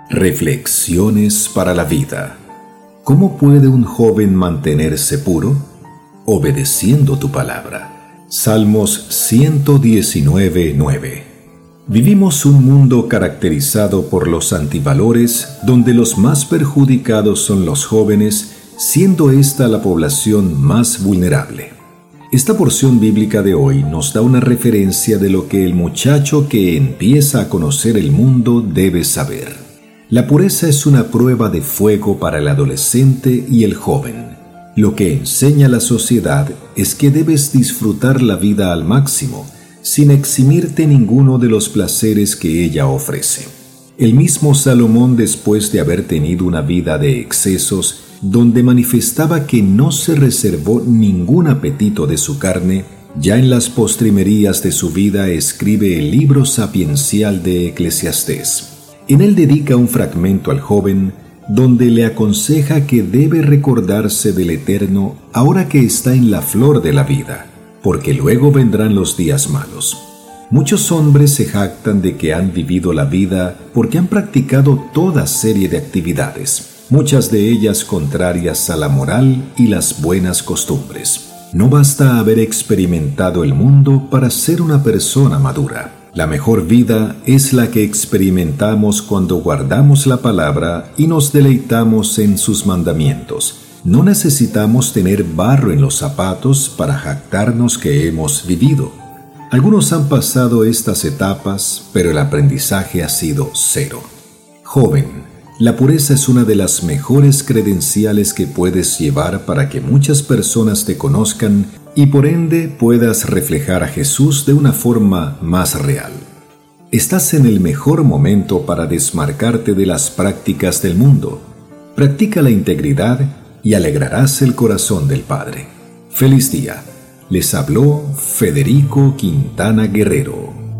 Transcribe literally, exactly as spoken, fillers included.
Reflexiones para la vida. ¿Cómo puede un joven mantenerse puro? Obedeciendo tu palabra. Salmos ciento diecinueve, nueve. Vivimos un mundo caracterizado por los antivalores, donde los más perjudicados son los jóvenes, siendo esta la población más vulnerable. Esta porción bíblica de hoy nos da una referencia de lo que el muchacho que empieza a conocer el mundo debe saber. La pureza es una prueba de fuego para el adolescente y el joven. Lo que enseña la sociedad es que debes disfrutar la vida al máximo, sin eximirte ninguno de los placeres que ella ofrece. El mismo Salomón, después de haber tenido una vida de excesos, donde manifestaba que no se reservó ningún apetito de su carne, ya en las postrimerías de su vida escribe el libro sapiencial de Eclesiastés. En él dedica un fragmento al joven, donde le aconseja que debe recordarse del Eterno ahora que está en la flor de la vida, porque luego vendrán los días malos. Muchos hombres se jactan de que han vivido la vida porque han practicado toda serie de actividades, muchas de ellas contrarias a la moral y las buenas costumbres. No basta haber experimentado el mundo para ser una persona madura. La mejor vida es la que experimentamos cuando guardamos la palabra y nos deleitamos en sus mandamientos. No necesitamos tener barro en los zapatos para jactarnos que hemos vivido. Algunos han pasado estas etapas, pero el aprendizaje ha sido cero. Joven, la pureza es una de las mejores credenciales que puedes llevar para que muchas personas te conozcan y por ende puedas reflejar a Jesús de una forma más real. Estás en el mejor momento para desmarcarte de las prácticas del mundo. Practica la integridad y alegrarás el corazón del Padre. Feliz día. Les habló Federico Quintana Guerrero.